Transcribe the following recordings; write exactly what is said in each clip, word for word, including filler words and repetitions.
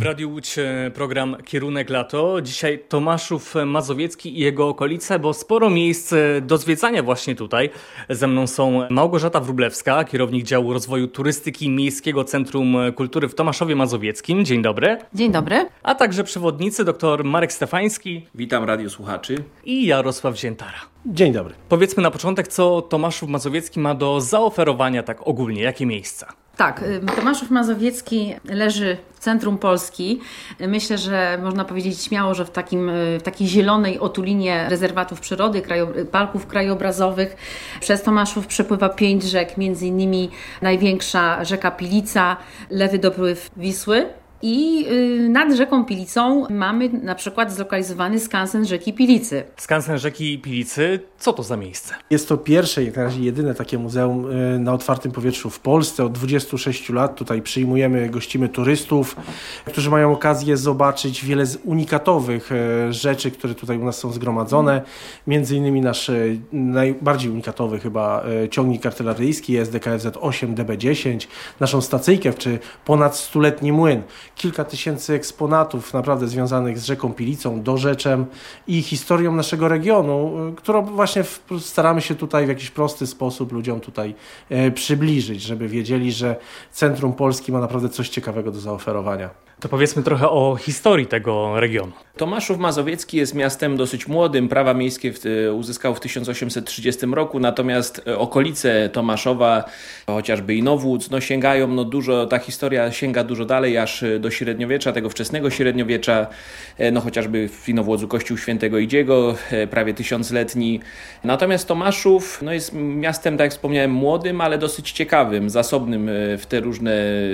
Radiu Łódź program Kierunek Lato. Dzisiaj Tomaszów Mazowiecki i jego okolice, bo sporo miejsc do zwiedzania właśnie tutaj. Ze mną są Małgorzata Wróblewska, kierownik działu rozwoju turystyki Miejskiego Centrum Kultury w Tomaszowie Mazowieckim. Dzień dobry. Dzień dobry. A także przewodnicy dr Marek Stefański. Witam radiosłuchaczy. I Jarosław Ziętara. Dzień dobry. Powiedzmy na początek, co Tomaszów Mazowiecki ma do zaoferowania tak ogólnie, jakie miejsca? Tak, Tomaszów Mazowiecki leży w centrum Polski. Myślę, że można powiedzieć śmiało, że w, takim, w takiej zielonej otulinie rezerwatów przyrody, krajo, parków krajobrazowych. Przez Tomaszów przepływa pięć rzek, między innymi największa rzeka Pilica, lewy dopływ Wisły. I nad rzeką Pilicą mamy na przykład zlokalizowany skansen rzeki Pilicy. Skansen rzeki Pilicy, co to za miejsce? Jest to pierwsze, jak na razie jedyne takie muzeum na otwartym powietrzu w Polsce. Od dwudziestu sześciu lat tutaj przyjmujemy, gościmy turystów, którzy mają okazję zobaczyć wiele z unikatowych rzeczy, które tutaj u nas są zgromadzone. Między innymi nasz najbardziej unikatowy chyba ciągnik artyleryjski S D K F Z osiem D B dziesięć, naszą stacyjkę czy ponad stuletni młyn. Kilka tysięcy eksponatów naprawdę związanych z rzeką Pilicą, dorzeczem i historią naszego regionu, którą właśnie staramy się tutaj w jakiś prosty sposób ludziom tutaj e, przybliżyć, żeby wiedzieli, że centrum Polski ma naprawdę coś ciekawego do zaoferowania. To powiedzmy trochę o historii tego regionu. Tomaszów Mazowiecki jest miastem dosyć młodym. Prawa miejskie w, uzyskał w tysiąc osiemset trzydziestym roku, natomiast okolice Tomaszowa, chociażby Inowłódz, no sięgają no dużo, ta historia sięga dużo dalej, aż do średniowiecza, tego wczesnego średniowiecza, no chociażby w Inowłodzu kościół świętego Idziego, prawie tysiącletni. Natomiast Tomaszów no jest miastem, tak jak wspomniałem, młodym, ale dosyć ciekawym, zasobnym w te różne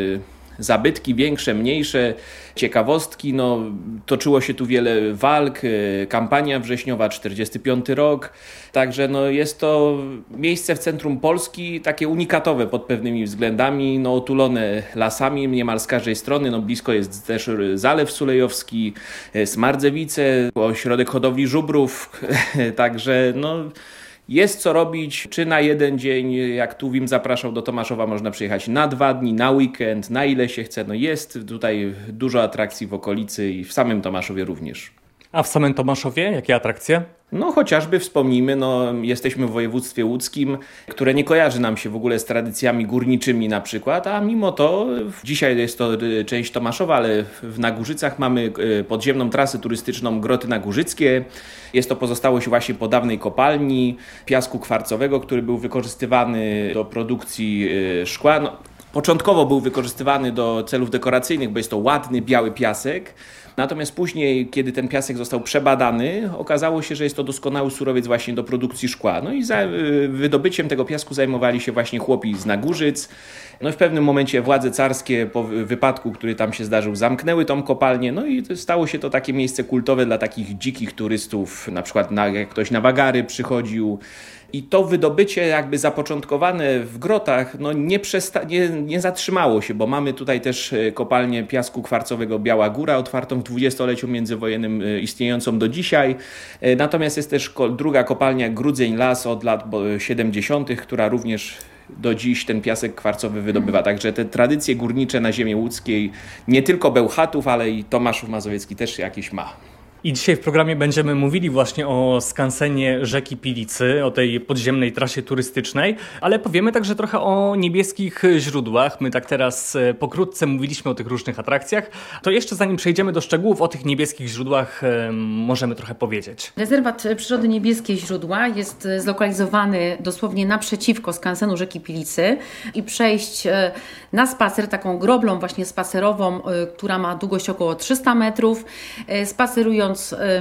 zabytki, większe, mniejsze, ciekawostki. No, toczyło się tu wiele walk, kampania wrześniowa, czterdziesty piąty rok. Także no, jest to miejsce w centrum Polski, takie unikatowe pod pewnymi względami, no, otulone lasami niemal z każdej strony. No, blisko jest też Zalew Sulejowski, Smardzewice, ośrodek hodowli żubrów. Także no, jest co robić, czy na jeden dzień, jak Tuwim zapraszał do Tomaszowa, można przyjechać na dwa dni, na weekend, na ile się chce. No jest tutaj dużo atrakcji w okolicy i w samym Tomaszowie również. A w samym Tomaszowie jakie atrakcje? No chociażby wspomnimy, no jesteśmy w województwie łódzkim, które nie kojarzy nam się w ogóle z tradycjami górniczymi na przykład, a mimo to dzisiaj jest to część Tomaszowa, ale w Nagórzycach mamy podziemną trasę turystyczną Groty Nagórzyckie. Jest to pozostałość właśnie po dawnej kopalni piasku kwarcowego, który był wykorzystywany do produkcji szkła. No, początkowo był wykorzystywany do celów dekoracyjnych, bo jest to ładny, biały piasek. Natomiast później, kiedy ten piasek został przebadany, okazało się, że jest to doskonały surowiec właśnie do produkcji szkła. No i za wydobyciem tego piasku zajmowali się właśnie chłopi z Nagórzyc. No i w pewnym momencie władze carskie po wypadku, który tam się zdarzył, zamknęły tą kopalnię. No i stało się to takie miejsce kultowe dla takich dzikich turystów, na przykład na, jak ktoś na Wagary przychodził. I to wydobycie jakby zapoczątkowane w grotach no nie, przesta- nie, nie zatrzymało się, bo mamy tutaj też kopalnię piasku kwarcowego Biała Góra, otwartą w dwudziestoleciu międzywojennym, istniejącą do dzisiaj. Natomiast jest też ko- druga kopalnia Grudzień Las od lat siedemdziesiątych, która również do dziś ten piasek kwarcowy wydobywa. Także te tradycje górnicze na ziemi łódzkiej, nie tylko Bełchatów, ale i Tomaszów Mazowiecki też jakieś ma. I dzisiaj w programie będziemy mówili właśnie o skansenie rzeki Pilicy, o tej podziemnej trasie turystycznej, ale powiemy także trochę o niebieskich źródłach. My tak teraz pokrótce mówiliśmy o tych różnych atrakcjach. To jeszcze zanim przejdziemy do szczegółów o tych niebieskich źródłach, możemy trochę powiedzieć. Rezerwat Przyrody Niebieskie Źródła jest zlokalizowany dosłownie naprzeciwko skansenu rzeki Pilicy i przejść na spacer taką groblą właśnie spacerową, która ma długość około trzysta metrów. Spacerując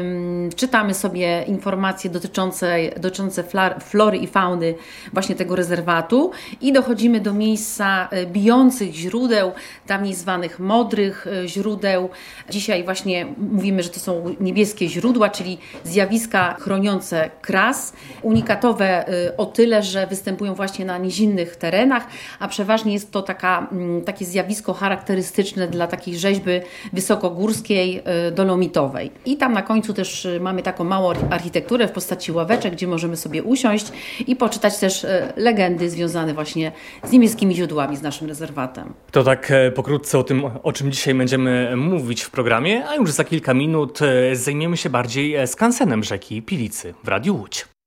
czytamy sobie informacje dotyczące, dotyczące flory i fauny właśnie tego rezerwatu i dochodzimy do miejsca bijących źródeł, dawniej zwanych modrych źródeł. Dzisiaj właśnie mówimy, że to są niebieskie źródła, czyli zjawiska chroniące kras, unikatowe o tyle, że występują właśnie na nizinnych terenach, a przeważnie jest to taka, takie zjawisko charakterystyczne dla takiej rzeźby wysokogórskiej, dolomitowej. I tam na końcu też mamy taką małą architekturę w postaci ławeczek, gdzie możemy sobie usiąść i poczytać też legendy związane właśnie z niebieskimi źródłami, z naszym rezerwatem. To tak pokrótce o tym, o czym dzisiaj będziemy mówić w programie, a już za kilka minut zajmiemy się bardziej skansenem rzeki Pilicy w Radiu Łódź.